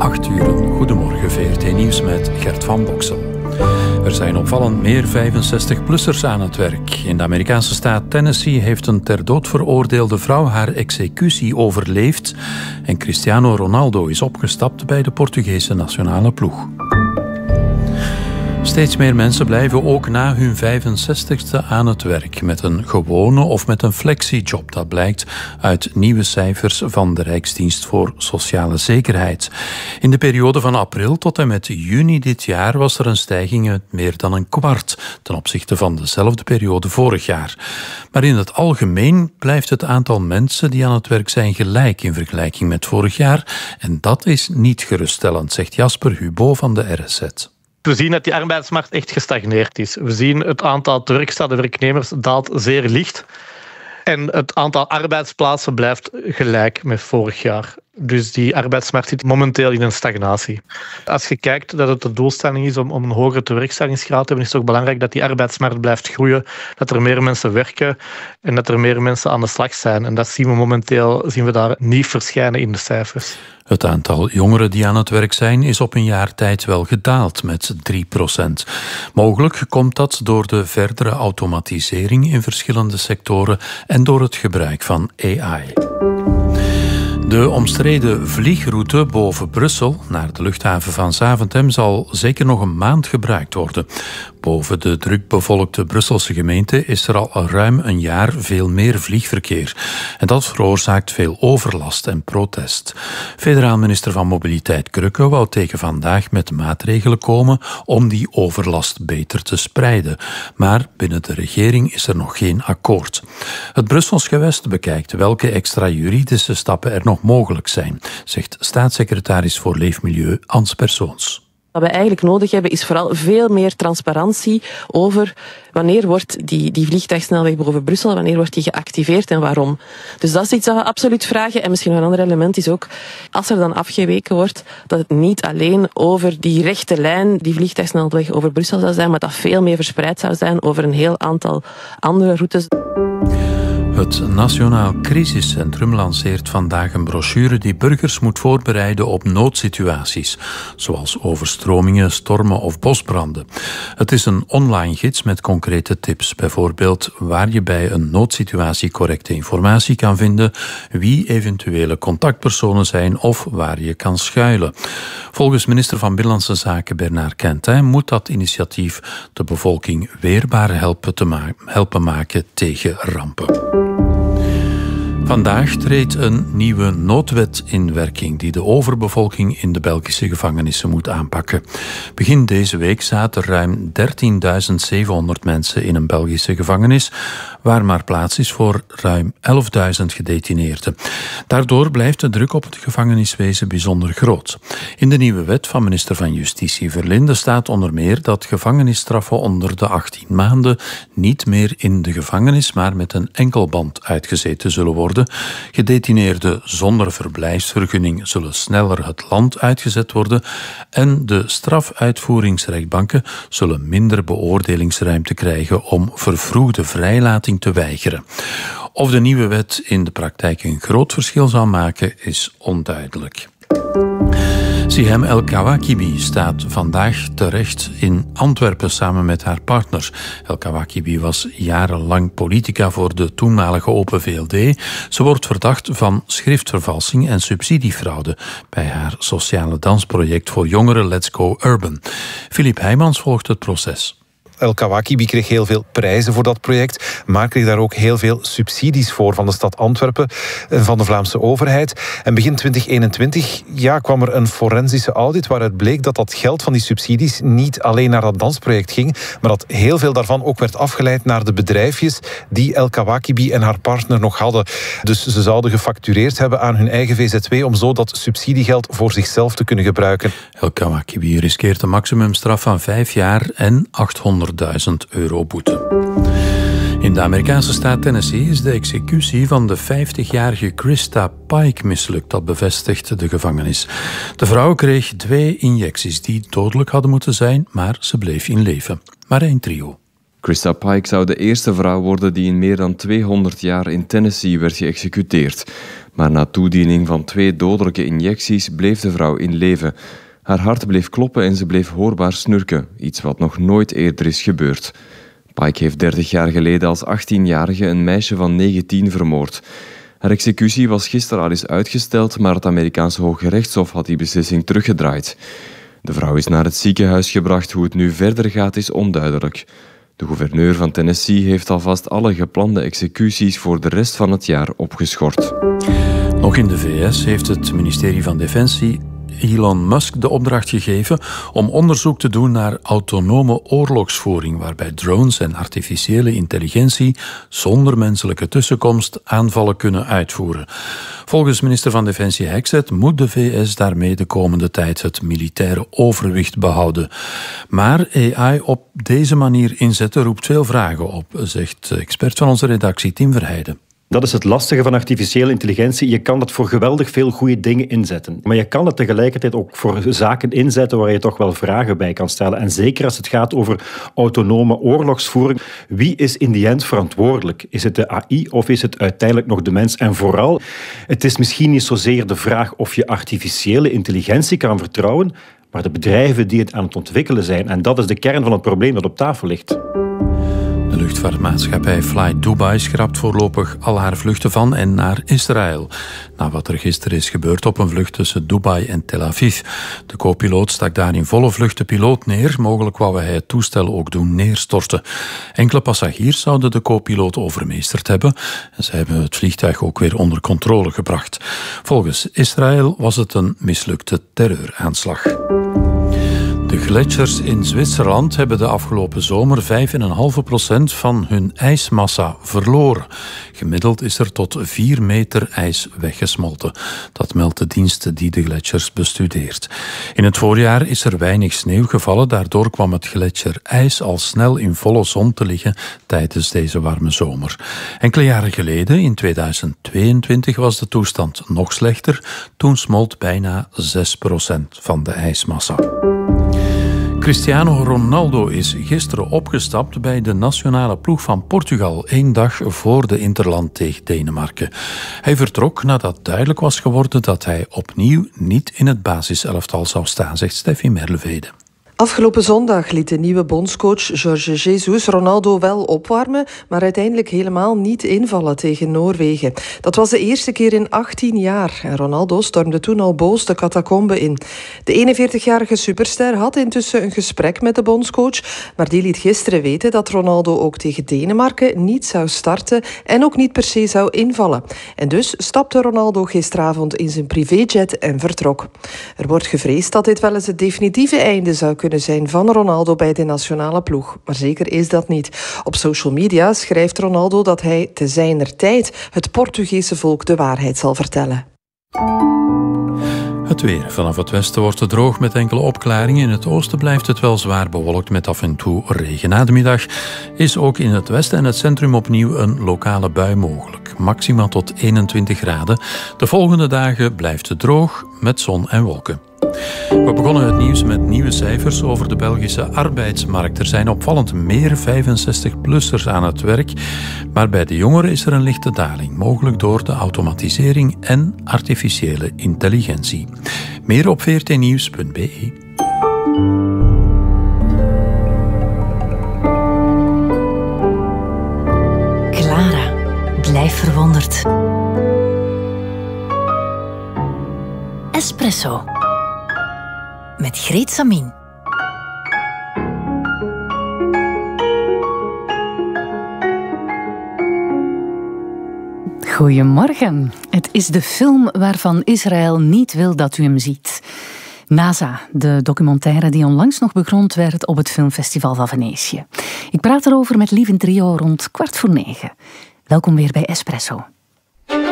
8:00. Goedemorgen, VRT Nieuws met Gert van Boksel. Er zijn opvallend meer 65-plussers aan het werk. In de Amerikaanse staat Tennessee heeft een ter dood veroordeelde vrouw haar executie overleefd en Cristiano Ronaldo is opgestapt bij de Portugese nationale ploeg. Steeds meer mensen blijven ook na hun 65ste aan het werk met een gewone of met een flexiejob. Dat blijkt uit nieuwe cijfers van de Rijksdienst voor Sociale Zekerheid. In de periode van april tot en met juni dit jaar was er een stijging met meer dan een kwart ten opzichte van dezelfde periode vorig jaar. Maar in het algemeen blijft het aantal mensen die aan het werk zijn gelijk in vergelijking met vorig jaar. En dat is niet geruststellend, zegt Jasper Hubo van de RSZ. We zien dat die arbeidsmarkt echt gestagneerd is. We zien het aantal teruggestelde werknemers daalt zeer licht. En het aantal arbeidsplaatsen blijft gelijk met vorig jaar. Dus die arbeidsmarkt zit momenteel in een stagnatie. Als je kijkt dat het de doelstelling is om een hogere tewerkstellingsgraad te hebben, is het ook belangrijk dat die arbeidsmarkt blijft groeien, dat er meer mensen werken en dat er meer mensen aan de slag zijn. En dat zien we momenteel daar niet verschijnen in de cijfers. Het aantal jongeren die aan het werk zijn is op een jaar tijd wel gedaald met 3%. Mogelijk komt dat door de verdere automatisering in verschillende sectoren en door het gebruik van AI. De omstreden vliegroute boven Brussel naar de luchthaven van Zaventem zal zeker nog een maand gebruikt worden. Boven de drukbevolkte Brusselse gemeente is er al ruim een jaar veel meer vliegverkeer. En dat veroorzaakt veel overlast en protest. Federaal minister van Mobiliteit Krücke wou tegen vandaag met maatregelen komen om die overlast beter te spreiden. Maar binnen de regering is er nog geen akkoord. Het Brussels gewest bekijkt welke extra juridische stappen er nog mogelijk zijn, zegt staatssecretaris voor Leefmilieu Ans Persoons. Wat we eigenlijk nodig hebben is vooral veel meer transparantie over wanneer wordt die vliegtuigsnelweg boven Brussel, wanneer wordt die geactiveerd en waarom. Dus dat is iets dat we absoluut vragen. En misschien een ander element is ook, als er dan afgeweken wordt, dat het niet alleen over die rechte lijn, die vliegtuigsnelweg over Brussel zou zijn, maar dat veel meer verspreid zou zijn over een heel aantal andere routes. Het Nationaal Crisiscentrum lanceert vandaag een brochure die burgers moet voorbereiden op noodsituaties, zoals overstromingen, stormen of bosbranden. Het is een online gids met concrete tips, bijvoorbeeld waar je bij een noodsituatie correcte informatie kan vinden, wie eventuele contactpersonen zijn of waar je kan schuilen. Volgens minister van Binnenlandse Zaken Bernard Quintin moet dat initiatief de bevolking weerbaar helpen maken tegen rampen. Vandaag treedt een nieuwe noodwet in werking die de overbevolking in de Belgische gevangenissen moet aanpakken. Begin deze week zaten ruim 13.700 mensen in een Belgische gevangenis, waar maar plaats is voor ruim 11.000 gedetineerden. Daardoor blijft de druk op het gevangeniswezen bijzonder groot. In de nieuwe wet van minister van Justitie Verlinde staat onder meer dat gevangenisstraffen onder de 18 maanden niet meer in de gevangenis, maar met een enkelband uitgezeten zullen worden. Gedetineerden zonder verblijfsvergunning zullen sneller het land uitgezet worden en de strafuitvoeringsrechtbanken zullen minder beoordelingsruimte krijgen om vervroegde vrijlating te weigeren. Of de nieuwe wet in de praktijk een groot verschil zal maken, is onduidelijk. Sihem El Kawakibi staat vandaag terecht in Antwerpen samen met haar partner. El Kawakibi was jarenlang politica voor de toenmalige Open VLD. Ze wordt verdacht van schriftvervalsing en subsidiefraude bij haar sociale dansproject voor jongeren Let's Go Urban. Philippe Heijmans volgt het proces. El Kawakibi kreeg heel veel prijzen voor dat project, maar kreeg daar ook heel veel subsidies voor van de stad Antwerpen en van de Vlaamse overheid. En begin 2021 kwam er een forensische audit waaruit bleek dat dat geld van die subsidies niet alleen naar dat dansproject ging, maar dat heel veel daarvan ook werd afgeleid naar de bedrijfjes die El Kawakibi en haar partner nog hadden. Dus ze zouden gefactureerd hebben aan hun eigen VZW om zo dat subsidiegeld voor zichzelf te kunnen gebruiken. El Kawakibi riskeert een maximumstraf van 5 jaar en 800.000 euro boete. In de Amerikaanse staat Tennessee is de executie van de 50-jarige Krista Pike mislukt. Dat bevestigt de gevangenis. De vrouw kreeg 2 injecties die dodelijk hadden moeten zijn, maar ze bleef in leven. Marijn Trio. Krista Pike zou de eerste vrouw worden die in meer dan 200 jaar in Tennessee werd geëxecuteerd. Maar na toediening van 2 dodelijke injecties bleef de vrouw in leven. Haar hart bleef kloppen en ze bleef hoorbaar snurken, iets wat nog nooit eerder is gebeurd. Pike heeft 30 jaar geleden als 18-jarige een meisje van 19 vermoord. Haar executie was gisteren al eens uitgesteld, maar het Amerikaanse Hooggerechtshof had die beslissing teruggedraaid. De vrouw is naar het ziekenhuis gebracht. Hoe het nu verder gaat is onduidelijk. De gouverneur van Tennessee heeft alvast alle geplande executies voor de rest van het jaar opgeschort. Nog in de VS heeft het ministerie van Defensie Elon Musk de opdracht gegeven om onderzoek te doen naar autonome oorlogsvoering, waarbij drones en artificiële intelligentie zonder menselijke tussenkomst aanvallen kunnen uitvoeren. Volgens minister van Defensie Hexet moet de VS daarmee de komende tijd het militaire overwicht behouden. Maar AI op deze manier inzetten roept veel vragen op, zegt expert van onze redactie Tim Verheijden. Dat is het lastige van artificiële intelligentie. Je kan het voor geweldig veel goede dingen inzetten. Maar je kan het tegelijkertijd ook voor zaken inzetten waar je toch wel vragen bij kan stellen. En zeker als het gaat over autonome oorlogsvoering. Wie is in die end verantwoordelijk? Is het de AI of is het uiteindelijk nog de mens? En vooral, het is misschien niet zozeer de vraag of je artificiële intelligentie kan vertrouwen, maar de bedrijven die het aan het ontwikkelen zijn. En dat is de kern van het probleem dat op tafel ligt. De luchtvaartmaatschappij Fly Dubai schrapt voorlopig al haar vluchten van en naar Israël. Na wat er gisteren is gebeurd op een vlucht tussen Dubai en Tel Aviv. De co-piloot stak daar in volle vlucht de piloot neer. Mogelijk wou hij het toestel ook doen neerstorten. Enkele passagiers zouden de co-piloot overmeesterd hebben. En ze hebben het vliegtuig ook weer onder controle gebracht. Volgens Israël was het een mislukte terreuraanslag. De gletsjers in Zwitserland hebben de afgelopen zomer 5,5% van hun ijsmassa verloren. Gemiddeld is er tot 4 meter ijs weggesmolten. Dat meldt de dienst die de gletsjers bestudeert. In het voorjaar is er weinig sneeuw gevallen. Daardoor kwam het gletsjerijs al snel in volle zon te liggen tijdens deze warme zomer. Enkele jaren geleden, in 2022, was de toestand nog slechter. Toen smolt bijna 6% van de ijsmassa. Cristiano Ronaldo is gisteren opgestapt bij de nationale ploeg van Portugal, 1 dag voor de interland tegen Denemarken. Hij vertrok nadat duidelijk was geworden dat hij opnieuw niet in het basiselftal zou staan, zegt Steffi Merlevede. Afgelopen zondag liet de nieuwe bondscoach Jorge Jesus Ronaldo wel opwarmen, maar uiteindelijk helemaal niet invallen tegen Noorwegen. Dat was de eerste keer in 18 jaar en Ronaldo stormde toen al boos de catacombe in. De 41-jarige superster had intussen een gesprek met de bondscoach, maar die liet gisteren weten dat Ronaldo ook tegen Denemarken niet zou starten en ook niet per se zou invallen. En dus stapte Ronaldo gisteravond in zijn privéjet en vertrok. Er wordt gevreesd dat dit wel eens het definitieve einde zou kunnen zijn van Ronaldo bij de nationale ploeg. Maar zeker is dat niet. Op social media schrijft Ronaldo dat hij te zijner tijd het Portugese volk de waarheid zal vertellen. Het weer. Vanaf het westen wordt het droog met enkele opklaringen. In het oosten blijft het wel zwaar bewolkt met af en toe regen. Na de middag is ook in het westen en het centrum opnieuw een lokale bui mogelijk. Maximaal tot 21 graden. De volgende dagen blijft het droog met zon en wolken. We begonnen het nieuws met nieuwe cijfers over de Belgische arbeidsmarkt. Er zijn opvallend meer 65-plussers aan het werk, maar bij de jongeren is er een lichte daling, mogelijk door de automatisering en artificiële intelligentie. Meer op vrtnieuws.be. Clara, blijf verwonderd. Espresso. Met Greet Samin. Goedemorgen. Het is de film waarvan Israël niet wil dat u hem ziet. NASA, de documentaire die onlangs nog bekroond werd op het filmfestival van Venetië. Ik praat erover met Lieve Trio rond 20:15. Welkom weer bij Espresso.